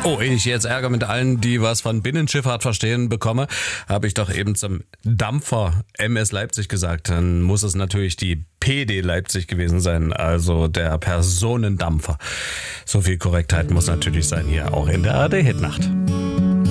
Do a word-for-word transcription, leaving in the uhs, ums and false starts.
Oh, ehe ich jetzt Ärger mit allen, die was von Binnenschifffahrt verstehen, bekomme, habe ich doch eben zum Dampfer M S Leipzig gesagt. Dann muss es natürlich die P D Leipzig gewesen sein, also der Personendampfer. So viel Korrektheit muss natürlich sein hier, auch in der A R D-Hitnacht.